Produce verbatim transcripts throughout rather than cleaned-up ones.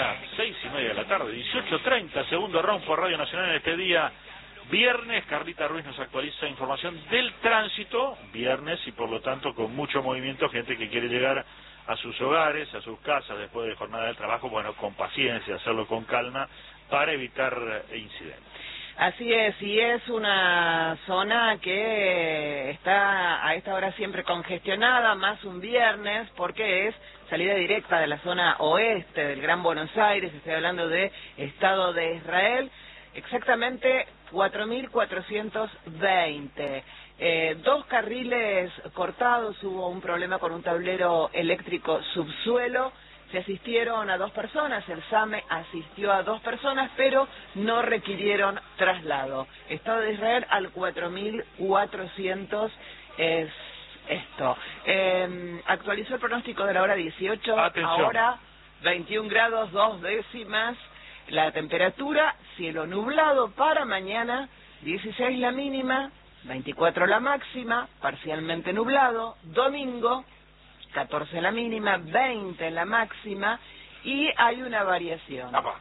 media, seis y media de la tarde, dieciocho treinta, segundo round por Radio Nacional en este día viernes. Carlita Ruiz nos actualiza información del tránsito, viernes, y por lo tanto con mucho movimiento, gente que quiere llegar a sus hogares, a sus casas después de jornada de trabajo, bueno, con paciencia, hacerlo con calma para evitar incidentes. Así es, y es una zona que está a esta hora siempre congestionada, más un viernes, porque es salida directa de la zona oeste del Gran Buenos Aires, estoy hablando de Estado de Israel, exactamente cuatro mil cuatrocientos veinte. Eh, dos carriles cortados, hubo un problema con un tablero eléctrico subsuelo, se asistieron a dos personas, el SAME asistió a dos personas, pero no requirieron traslado. Estado de Israel al cuatro mil cuatrocientos es esto. Eh, actualizó el pronóstico de la hora dieciocho, Atención. Ahora veintiún grados, dos décimas, la temperatura, cielo nublado para mañana, dieciséis la mínima, veinticuatro la máxima, parcialmente nublado, domingo, catorce la mínima, veinte la máxima, y hay una variación. Apa.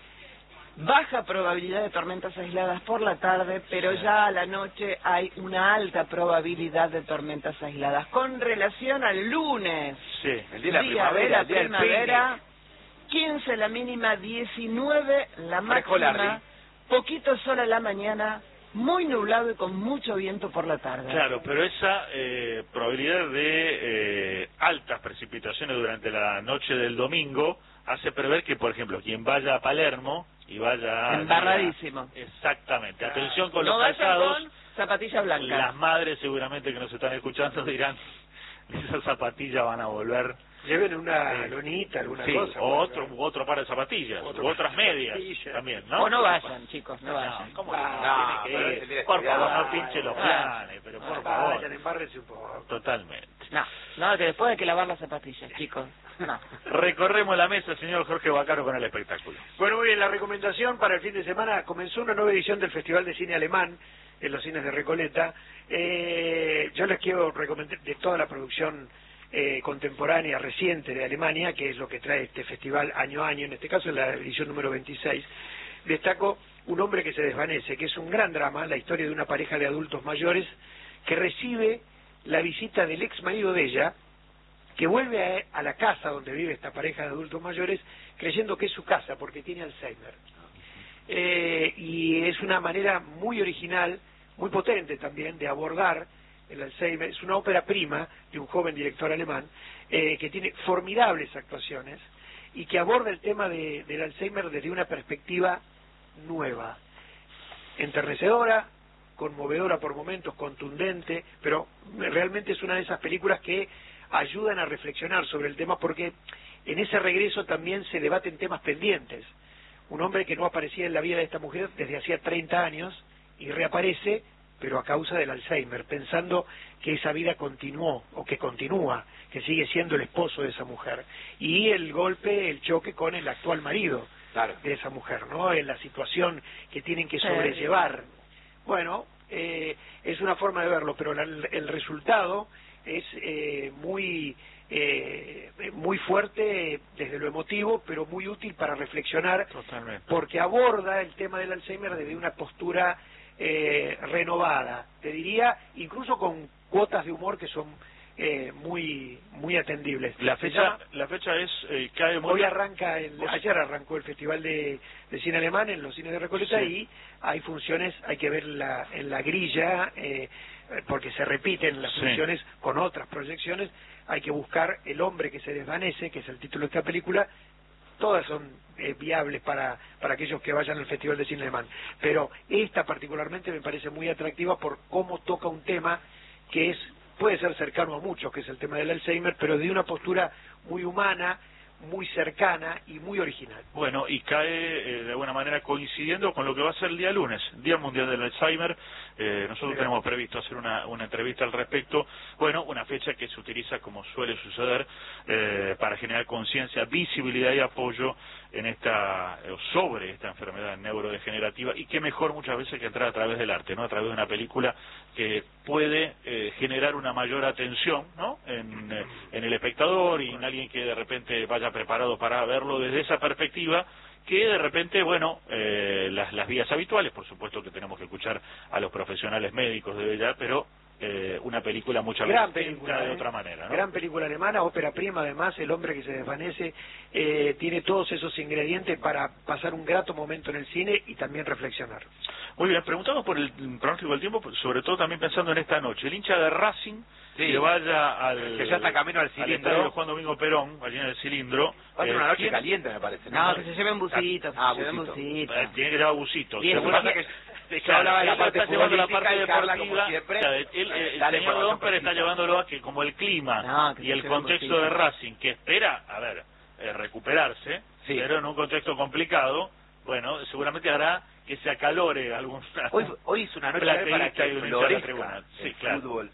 Baja probabilidad de tormentas aisladas por la tarde, pero ya a la noche hay una alta probabilidad de tormentas aisladas. Con relación al lunes, Sí, el día de la día de primavera, la el día del primavera, quince la mínima, diecinueve la Fresco máxima, Larry. poquito sol a la mañana, muy nublado y con mucho viento por la tarde. Claro, pero esa eh, probabilidad de eh, altas precipitaciones durante la noche del domingo hace prever que, por ejemplo, quien vaya a Palermo y vaya a... Embarradísimo. Exactamente. Atención con No los vayan calzados. con zapatilla blanca. Las madres seguramente que nos están escuchando dirán, esas zapatillas van a volver... Lleven una Eh, lonita, alguna sí, cosa. o pues, otro, u otro par de zapatillas, Otro u otras par de medias zapatillas. también, ¿no? O no vayan, chicos, no No, vayan. ¿cómo Ah, no? pero Tiene se que tiene ir. Por que favor, cuidar. no pinche los Ah. planes, pero por favor. Vayan, embárrense un poco. Totalmente. No, no, que después hay que lavar las zapatillas, chicos. No. Recorremos la mesa, señor Jorge Bacaro, con el espectáculo. Bueno, muy bien, la recomendación para el fin de semana, comenzó una nueva edición del Festival de Cine Alemán en los cines de Recoleta. Eh, yo les quiero recomendar de toda la producción eh, contemporánea, reciente de Alemania, que es lo que trae este festival año a año, en este caso es la edición número veintiséis, destaco Un hombre que se desvanece, que es un gran drama, la historia de una pareja de adultos mayores que recibe la visita del ex marido de ella, que vuelve a, a la casa donde vive esta pareja de adultos mayores, creyendo que es su casa, porque tiene Alzheimer. Eh, y es una manera muy original, muy potente también, de abordar el Alzheimer. Es una ópera prima de un joven director alemán, eh, que tiene formidables actuaciones, y que aborda el tema de, del Alzheimer desde una perspectiva nueva, enternecedora, conmovedora por momentos, contundente, pero realmente es una de esas películas que ayudan a reflexionar sobre el tema, porque en ese regreso también se debaten temas pendientes. Un hombre que no aparecía en la vida de esta mujer desde hacía treinta años y reaparece, pero a causa del Alzheimer, pensando que esa vida continuó o que continúa, que sigue siendo el esposo de esa mujer. Y el golpe, el choque con el actual marido Claro. de esa mujer, ¿no? En la situación que tienen que sobrellevar. Bueno, eh, es una forma de verlo, pero la, el resultado es eh, muy eh, muy fuerte desde lo emotivo, pero muy útil para reflexionar. Totalmente. Porque aborda el tema del Alzheimer desde una postura eh, renovada, te diría, incluso con cuotas de humor que son eh, muy muy atendibles. La Se fecha, llama- la fecha es, eh, cae muy Hoy bien. arranca, el, ayer arrancó el Festival de, de Cine Alemán en los cines de Recoleta, Sí. y hay funciones, hay que ver la, en la grilla, eh, porque se repiten las Sí. funciones con otras proyecciones, hay que buscar El hombre que se desvanece, que es el título de esta película. Todas son eh, viables para, para aquellos que vayan al Festival de Cine Alemán, pero esta particularmente me parece muy atractiva por cómo toca un tema que es puede ser cercano a muchos, que es el tema del Alzheimer, pero de una postura muy humana, muy cercana y muy original. Bueno, y cae eh, de alguna manera coincidiendo con lo que va a ser el día lunes, Día Mundial del Alzheimer. Eh, nosotros Bien. tenemos previsto hacer una, una entrevista al respecto. Bueno, una fecha que se utiliza, como suele suceder, eh, para generar conciencia, visibilidad y apoyo en esta, o sobre esta enfermedad neurodegenerativa, y qué mejor muchas veces que entrar a través del arte, ¿no? A través de una película que puede eh, generar una mayor atención, ¿no? En, eh, en el espectador y en alguien que de repente vaya preparado para verlo desde esa perspectiva, que de repente, bueno, eh, las, las vías habituales, por supuesto que tenemos que escuchar a los profesionales médicos de ella, pero eh, una película muchas Gran veces película, de ¿eh? otra manera, ¿no? Gran película alemana, ópera prima además, El hombre que se desvanece, eh, tiene todos esos ingredientes para pasar un grato momento en el cine y también reflexionar. Muy bien, preguntamos por el pronóstico del tiempo, sobre todo también pensando en esta noche. El hincha de Racing, sí, que vaya al... que ya está camino al Cilindro, Cilindro. al estadio Juan Domingo Perón, allí en el Cilindro. Va a ser eh, una noche ¿quién? caliente, me parece. No, que se lleven busitos, Ah, que se lleven busito. busitos. Eh, tiene que llevar busitos. Bien, Seguro pasa que... Yo Claro, hablaba de la él parte está llevando la parte futbolística y Carla, deportiva. como siempre, Claro, él, él, el dale señor información Domper está precisa. llevándolo a que como el clima No, que y se el lleven contexto busitos. de Racing, que espera, a ver, eh, recuperarse, Sí. pero en un contexto complicado, bueno, seguramente hará que se acalore algún... Hoy, hoy es una noche para plateísta y que un hincha de la florezca tribuna. Sí, el claro. fútbol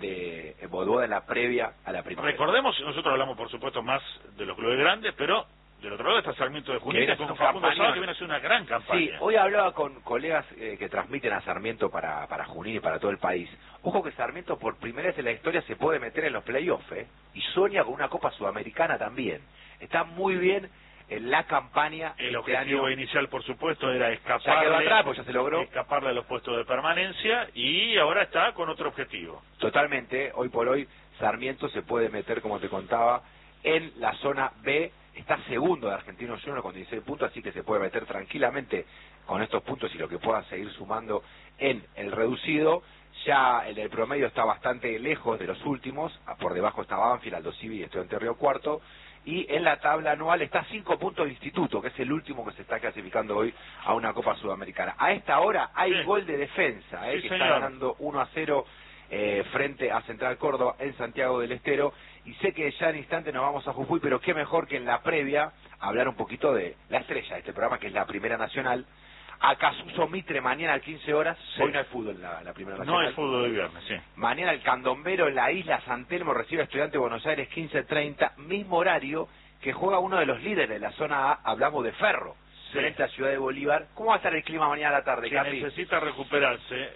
de Bodoa en la previa a la primavera. Recordemos, nosotros hablamos por supuesto más de los clubes grandes, pero del otro lado está Sarmiento de Que Junín, viene con haciendo Facundo campaña. Saba, que viene a hacer una gran campaña. Sí, hoy hablaba con colegas eh, que transmiten a Sarmiento para, para Junín y para todo el país. Ojo que Sarmiento por primera vez en la historia se puede meter en los playoffs, ¿eh? Y sueña con una Copa Sudamericana también. Está muy bien en la campaña. El este objetivo año. inicial, por supuesto, era Ya quedó escaparle, atrás, pues ya se logró. escaparle a los puestos de permanencia, y ahora está con otro objetivo. Totalmente, hoy por hoy Sarmiento se puede meter, como te contaba, en la zona B. Está segundo de Argentinos Juniors con dieciséis puntos, así que se puede meter tranquilamente con estos puntos y lo que pueda seguir sumando en el reducido. Ya en el promedio está bastante lejos de los últimos, por debajo está Banfield, Aldo Civi y Estudiantes Río Cuarto, y en la tabla anual está a cinco puntos de Instituto, que es el último que se está clasificando hoy a una Copa Sudamericana. A esta hora hay Sí. gol de defensa, eh, Sí, que señor. está ganando uno a cero eh, frente a Central Córdoba en Santiago del Estero, y sé que ya en instante nos vamos a Jujuy, pero qué mejor que en la previa hablar un poquito de la estrella de este programa, que es la Primera Nacional. Acasuso Mitre mañana a quince horas. Sí. Hoy no hay fútbol en la, la Primera No Nacional. hay fútbol de viernes, sí. Mañana el Candombero en la isla San Telmo recibe a Estudiante de Buenos Aires quince treinta, mismo horario que juega uno de los líderes de la zona A, hablamos de Ferro, Sí. frente a Ciudad de Bolívar. ¿Cómo va a estar el clima mañana a la tarde, Que Capi? necesita recuperarse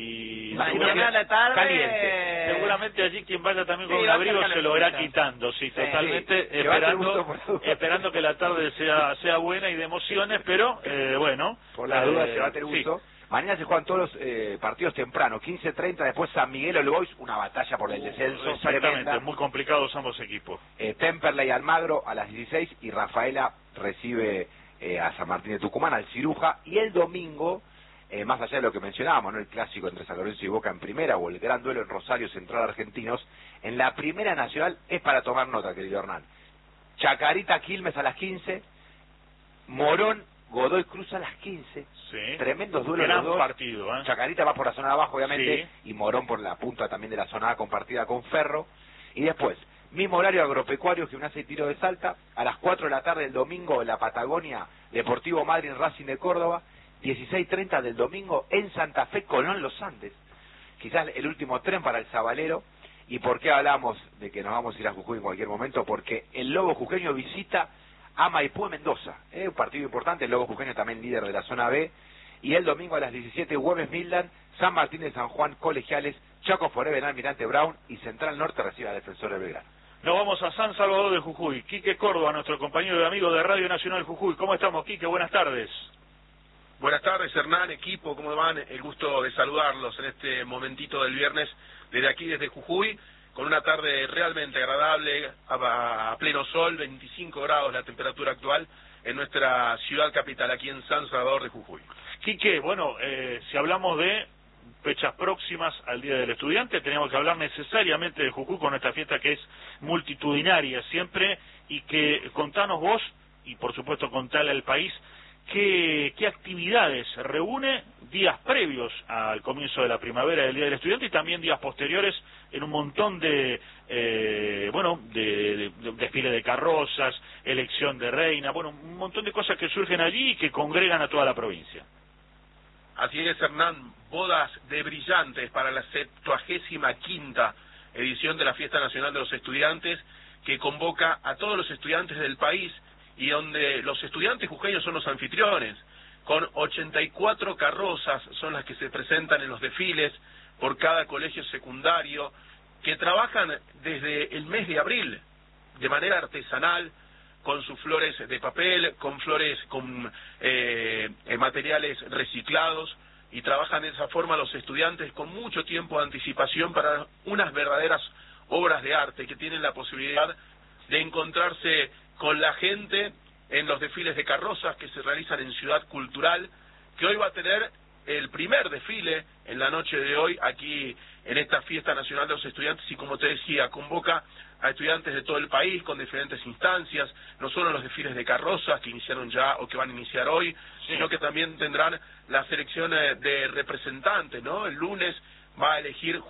y Mañana a la tarde... Caliente. seguramente allí quien vaya también con Sí, un va a abrigo ser se lo irá calentita. quitando, sí, totalmente, sí, que va a ser gusto esperando por la duda. esperando que la tarde sea sea buena y de emociones, pero eh, bueno, Por las eh, dudas se va a tener sí. gusto. Mañana se juegan todos los eh, partidos temprano, quince treinta, después San Miguel All Boys, una batalla por el descenso Exactamente, tremenda. muy complicados ambos equipos. Eh, Temperley Almagro a las dieciséis y Rafaela recibe eh, a San Martín de Tucumán, al Ciruja, y el domingo, eh, más allá de lo que mencionábamos, ¿no? El clásico entre San Lorenzo y Boca en primera, o el gran duelo en Rosario Central Argentinos, en la Primera Nacional es para tomar nota, querido Hernán. Chacarita Quilmes a las quince, Morón Godoy Cruz a las quince, Sí. tremendos duelos Gran los dos. partido, ¿eh? Chacarita va por la zona de abajo, obviamente, Sí. y Morón por la punta también de la zona A, compartida con Ferro. Y después, mismo horario agropecuario, Gimnasia y Tiro de Salta, a las cuatro de la tarde del domingo en la Patagonia, Deportivo Madryn Racing de Córdoba, dieciséis treinta del domingo en Santa Fe, Colón Los Andes. Quizás el último tren para el Sabalero. ¿Y por qué hablamos de que nos vamos a ir a Jujuy en cualquier momento? Porque el Lobo Jujeño visita a Maipú en Mendoza, ¿eh? Un partido importante, el Lobo Jujeño también líder de la zona B, y el domingo a las diecisiete Güemes Mildan, San Martín de San Juan Colegiales, Chaco Forever Almirante Brown y Central Norte recibe al Defensor de Belgrano. Nos vamos a San Salvador de Jujuy. Quique Córdoba, nuestro compañero y amigo de Radio Nacional Jujuy. ¿Cómo estamos, Quique? Buenas tardes. Buenas tardes, Hernán, equipo, ¿cómo van? El gusto de saludarlos en este momentito del viernes desde aquí, desde Jujuy, con una tarde realmente agradable, a, a pleno sol, veinticinco grados la temperatura actual en nuestra ciudad capital, aquí en San Salvador de Jujuy. Quique, bueno, eh, si hablamos de fechas próximas al Día del Estudiante, tenemos que hablar necesariamente de Jujuy con esta fiesta que es multitudinaria siempre, y que contanos vos, y por supuesto contale al país, qué, qué actividades reúne días previos al comienzo de la primavera del Día del Estudiante y también días posteriores en un montón de, eh, bueno, de, de, de desfile de carrozas, elección de reina, bueno, un montón de cosas que surgen allí y que congregan a toda la provincia. Así es, Hernán, bodas de brillantes para la septuagésima quinta edición de la Fiesta Nacional de los Estudiantes, que convoca a todos los estudiantes del país y donde los estudiantes jujeños son los anfitriones, con ochenta y cuatro carrozas son las que se presentan en los desfiles por cada colegio secundario, que trabajan desde el mes de abril, de manera artesanal, con sus flores de papel, con flores con eh, materiales reciclados, y trabajan de esa forma los estudiantes con mucho tiempo de anticipación para unas verdaderas obras de arte que tienen la posibilidad de encontrarse con la gente en los desfiles de carrozas que se realizan en Ciudad Cultural, que hoy va a tener el primer desfile en la noche de hoy aquí en esta fiesta nacional de los estudiantes, y como te decía, convoca a estudiantes de todo el país con diferentes instancias, no solo los desfiles de carrozas que iniciaron ya o que van a iniciar hoy, sí, sino que también tendrán la selección de representantes, ¿no? El lunes va a elegir